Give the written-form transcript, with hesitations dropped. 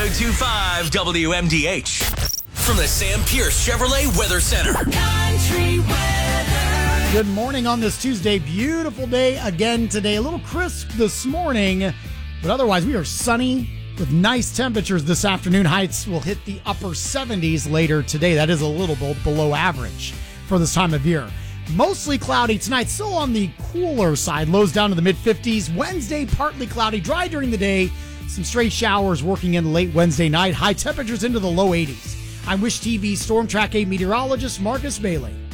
102.5 WMDH. From the Sam Pierce Chevrolet Weather Center. Country weather. Good morning on this Tuesday. Beautiful day again today. A little crisp this morning, but otherwise we are sunny with nice temperatures this afternoon. Heights will hit the upper 70s later today. That is a little bit below average for this time of year. Mostly cloudy tonight, still on the cooler side. Lows down to the mid-50s. Wednesday, partly cloudy, dry during the day. Some stray showers working in late Wednesday night. High temperatures into the low 80s. I'm Wish TV Storm Track 8 meteorologist Marcus Bailey.